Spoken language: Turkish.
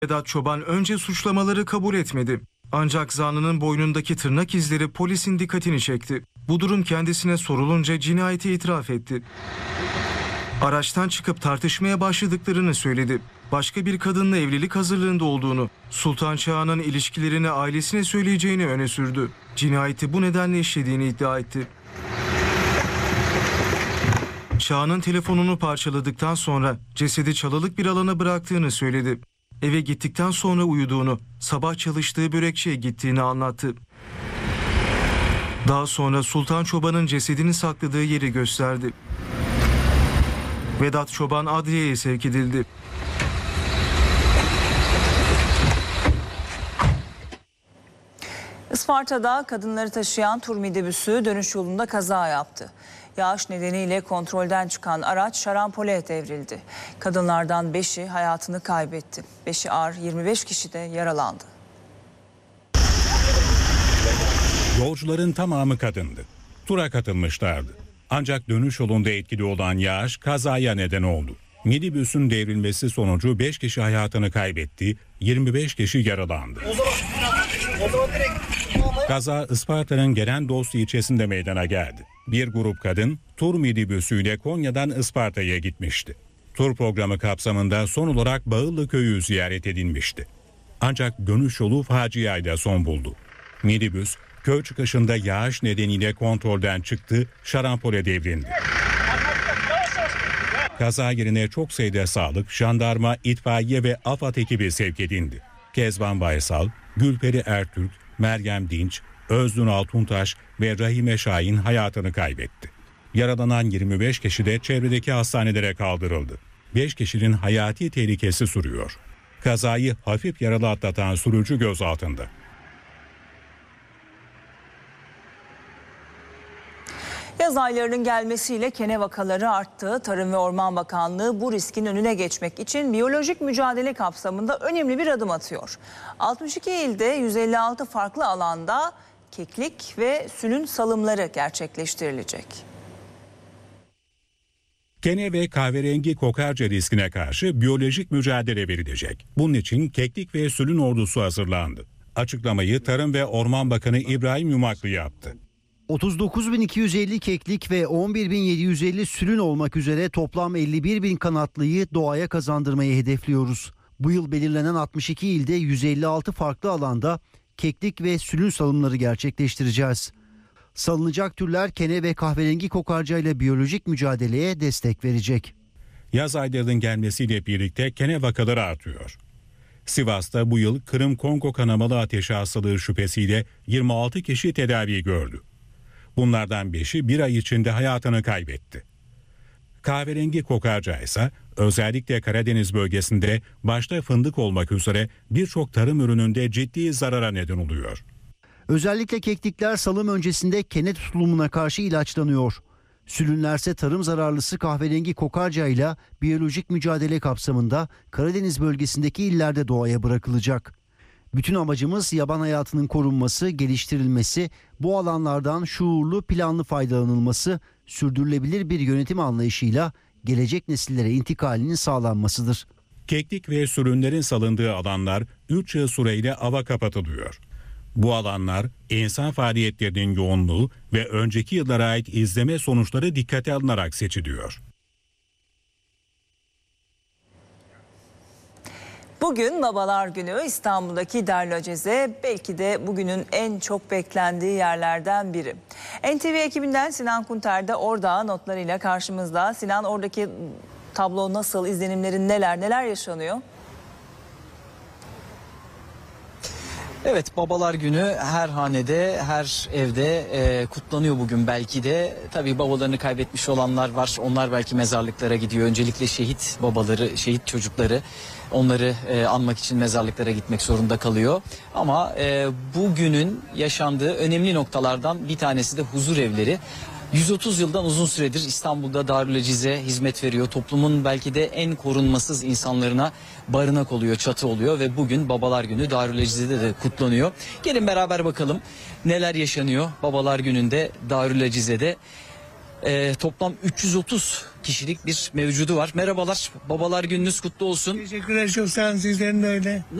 Vedat Çoban önce suçlamaları kabul etmedi. Ancak zanlının boynundaki tırnak izleri polisin dikkatini çekti. Bu durum kendisine sorulunca cinayeti itiraf etti. Araçtan çıkıp tartışmaya başladıklarını söyledi. Başka bir kadınla evlilik hazırlığında olduğunu, Sultan Çağan'ın ilişkilerini ailesine söyleyeceğini öne sürdü. Cinayeti bu nedenle işlediğini iddia etti. Çağan'ın telefonunu parçaladıktan sonra cesedi çalılık bir alana bıraktığını söyledi. Eve gittikten sonra uyuduğunu, sabah çalıştığı börekçiye gittiğini anlattı. Daha sonra Sultan Çoban'ın cesedini sakladığı yeri gösterdi. Vedat Çoban adliyeye sevk edildi. Isparta'da kadınları taşıyan tur minibüsü dönüş yolunda kaza yaptı. Yağış nedeniyle kontrolden çıkan araç şarampole devrildi. Kadınlardan 5'i hayatını kaybetti. 5'i ağır, 25 kişi de yaralandı. Yolcuların tamamı kadındı. Tura katılmışlardı. Ancak dönüş yolunda etkili olan yağış kazaya neden oldu. Minibüsün devrilmesi sonucu 5 kişi hayatını kaybetti, 25 kişi yaralandı. Kaza Isparta'nın Gelendost ilçesinde meydana geldi. Bir grup kadın tur minibüsüyle Konya'dan Isparta'ya gitmişti. Tur programı kapsamında son olarak Bağıllı köyü ziyaret edilmişti. Ancak dönüş yolu faciayla son buldu. Minibüs köy çıkışında yağış nedeniyle kontrolden çıktı, şarampole devrildi. Kaza yerine çok sayıda sağlık, jandarma, itfaiye ve AFAD ekibi sevk edildi. Kezban Baysal, Gülperi Ertürk, Meryem Dinç, Öznur Altuntaş ve Rahime Şahin hayatını kaybetti. Yaralanan 25 kişi de çevredeki hastanelere kaldırıldı. 5 kişinin hayati tehlikesi sürüyor. Kazayı hafif yaralı atlatan sürücü gözaltında. Yaz aylarının gelmesiyle kene vakaları arttı. Tarım ve Orman Bakanlığı bu riskin önüne geçmek için biyolojik mücadele kapsamında önemli bir adım atıyor. 62 ilde 156 farklı alanda keklik ve sülün salımları gerçekleştirilecek. Kene ve kahverengi kokarca riskine karşı biyolojik mücadele verilecek. Bunun için keklik ve sülün ordusu hazırlandı. Açıklamayı Tarım ve Orman Bakanı İbrahim Yumaklı yaptı. 39.250 keklik ve 11.750 sülün olmak üzere toplam 51.000 kanatlıyı doğaya kazandırmayı hedefliyoruz. Bu yıl belirlenen 62 ilde 156 farklı alanda keklik ve sülün salımları gerçekleştireceğiz. Salınacak türler kene ve kahverengi kokarca ile biyolojik mücadeleye destek verecek. Yaz aylarının gelmesiyle birlikte kene vakaları artıyor. Sivas'ta bu yıl Kırım-Kongo kanamalı ateşi hastalığı şüphesiyle 26 kişi tedavi gördü. Bunlardan 5'i bir ay içinde hayatını kaybetti. Kahverengi kokarca ise özellikle Karadeniz bölgesinde başta fındık olmak üzere birçok tarım ürününde ciddi zarara neden oluyor. Özellikle keklikler salım öncesinde kene tutulumuna karşı ilaçlanıyor. Sülünlerse tarım zararlısı kahverengi kokarca ile biyolojik mücadele kapsamında Karadeniz bölgesindeki illerde doğaya bırakılacak. Bütün amacımız yaban hayatının korunması, geliştirilmesi, bu alanlardan şuurlu, planlı faydalanılması, sürdürülebilir bir yönetim anlayışıyla gelecek nesillere intikalinin sağlanmasıdır. Keklik ve sürünlerin salındığı alanlar 3 yıl süreyle ava kapatılıyor. Bu alanlar insan faaliyetlerinin yoğunluğu ve önceki yıllara ait izleme sonuçları dikkate alınarak seçiliyor. Bugün Babalar Günü. İstanbul'daki Darülaceze belki de bugünün en çok beklendiği yerlerden biri. NTV ekibinden Sinan Kunter de orada notlarıyla karşımızda. Sinan, oradaki tablo nasıl, izlenimlerin neler yaşanıyor? Evet, Babalar Günü her hanede, her evde kutlanıyor bugün belki de. Tabii babalarını kaybetmiş olanlar var. Onlar belki mezarlıklara gidiyor. Öncelikle şehit babaları, şehit çocukları, onları anmak için mezarlıklara gitmek zorunda kalıyor. Ama bugünün yaşandığı önemli noktalardan bir tanesi de huzur evleri. 130 yıldan uzun süredir İstanbul'da Darülacize hizmet veriyor. Toplumun belki de en korunmasız insanlarına barınak oluyor, çatı oluyor ve bugün Babalar Günü Darülacize'de de kutlanıyor. Gelin beraber bakalım neler yaşanıyor Babalar Günü'nde Darülacize'de. Toplam 330 kişilik bir mevcudu var. Merhabalar, babalar gününüz kutlu olsun. Teşekkürler, çok sağ olun, sizlerin de öyle.